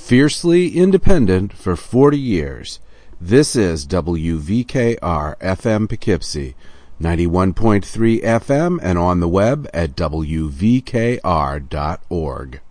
Fiercely independent for 40 years. This is WVKR FM Poughkeepsie, 91.3 FM and on the web at WVKR.org.